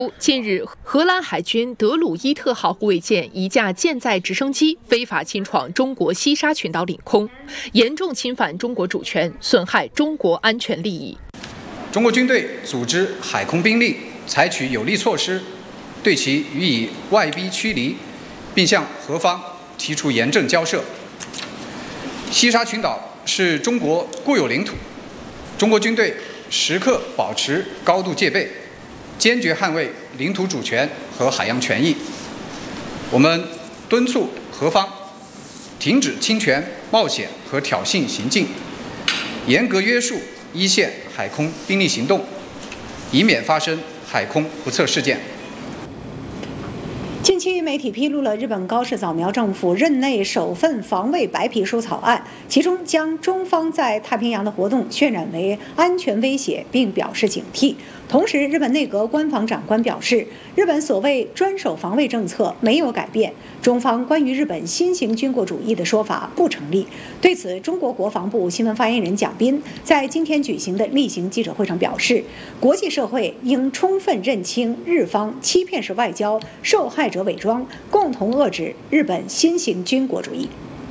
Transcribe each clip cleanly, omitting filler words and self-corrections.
近日，荷兰海军德鲁伊特号护卫舰一架舰载直升机非法侵闯中国西沙群岛领空，严重侵犯中国主权，损害中国安全利益。 中国军队组织海空兵力采取有力措施，对其予以外逼驱离，并向荷方提出严正交涉。西沙群岛是中国固有领土，中国军队时刻保持高度戒备，坚决捍卫领土主权和海洋权益。我们敦促荷方停止侵权、冒险和挑衅行径，严格约束一线海空兵力行动，以免发生海空不测事件。 近期媒体披露了日本高市早苗政府任内首份防卫白皮书草案，其中将中方在太平洋的活动渲染为安全威胁，并表示警惕。同时，日本内阁官房长官表示，日本所谓专守防卫政策没有改变，中方关于日本新型军国主义的说法不成立。对此，中国国防部新闻发言人蒋斌在今天举行的例行记者会上表示，国际社会应充分认清日方欺骗式外交、受害者伪装，共同遏制日本新型军国主义。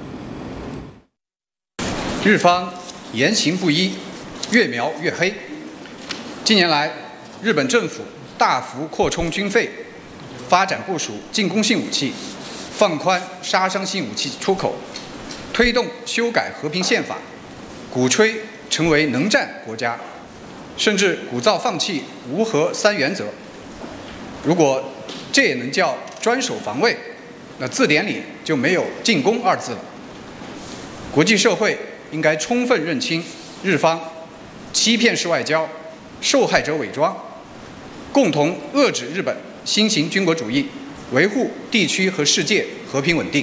日方言行不一，越描越黑。近年来，日本政府大幅扩充军费，发展部署进攻性武器，放宽杀伤性武器出口，推动修改和平宪法，鼓吹成为能战国家，甚至鼓噪放弃无核三原则。如果这也能叫专守防卫，那字典里就没有进攻二字了。国际社会应该充分认清日方欺骗式外交、受害者伪装，共同遏制日本新型军国主义，维护地区和世界和平稳定。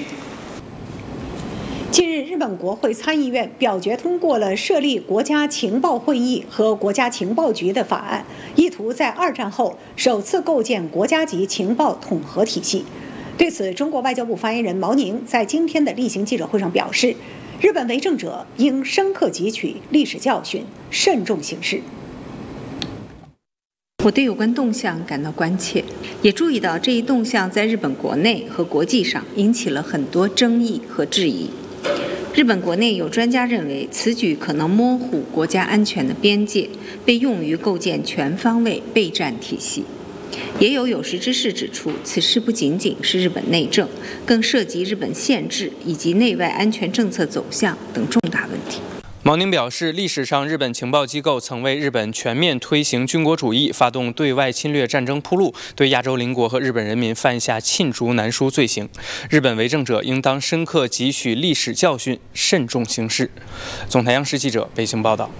近日，日本国会参议院表决通过了设立国家情报会议和国家情报局的法案，意图在二战后首次构建国家级情报统合体系。对此，中国外交部发言人毛宁在今天的例行记者会上表示，日本为政者应深刻汲取历史教训，慎重行事。 我对有关动向感到关切，也注意到这一动向在日本国内和国际上引起了很多争议和质疑。日本国内有专家认为，此举可能模糊国家安全的边界，被用于构建全方位备战体系。也有识之士指出，此事不仅仅是日本内政，更涉及日本宪制以及内外安全政策走向等重大问题。 毛宁表示，历史上日本情报机构曾为日本全面推行军国主义、发动对外侵略战争铺路，对亚洲邻国和日本人民犯下罄竹难书罪行。日本为政者应当深刻汲取历史教训，慎重行事。总台央视记者北京报道。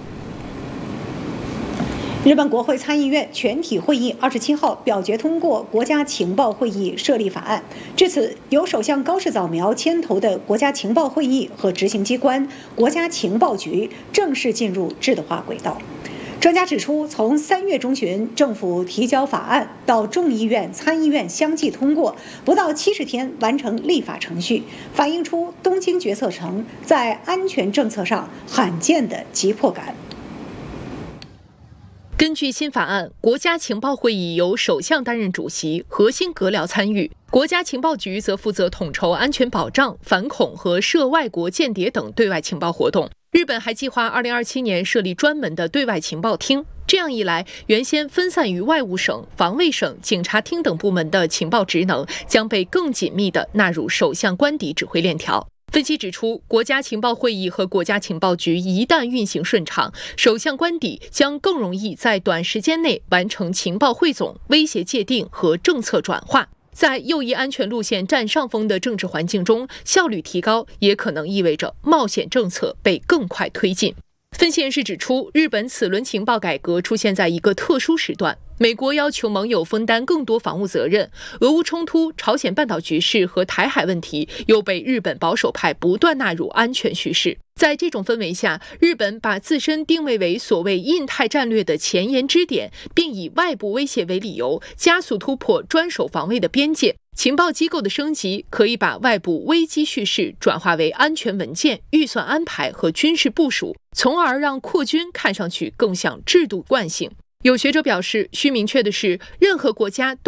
日本国会参议院全体会议27号表决通过国家情报会议设立法案。至此，由首相高市早苗牵头的国家情报会议和执行机关国家情报局正式进入制度化轨道。专家指出，从3月中旬政府提交法案到众议院、参议院相继通过，不到70天完成立法程序，反映出东京决策层在安全政策上罕见的急迫感。 根据新法案，国家情报会议由首相担任主席，核心阁僚参与；国家情报局则负责统筹安全保障、反恐和涉外国间谍等对外情报活动。日本还计划2027年设立专门的对外情报厅，这样一来，原先分散于外务省、防卫省、警察厅等部门的情报职能将被更紧密地纳入首相官邸指挥链条。分析指出，国家情报会议和国家情报局一旦运行顺畅，首相官邸将更容易在短时间内完成情报汇总、威胁界定和政策转化。在右翼安全路线占上风的政治环境中，效率提高也可能意味着冒险政策被更快推进。分析人士指出，日本此轮情报改革出现在一个特殊时段，美国要求盟友分担更多防务责任，俄乌冲突、朝鲜半岛局势和台海问题又被日本保守派不断纳入安全叙事。在这种氛围下，日本把自身定位为所谓印太战略的前沿支点，并以外部威胁为理由，加速突破专守防卫的边界。情报机构的升级可以把外部危机叙事转化为安全文件、预算安排和军事部署，从而让扩军看上去更像制度惯性。 有学者表示，需明确的是，任何国家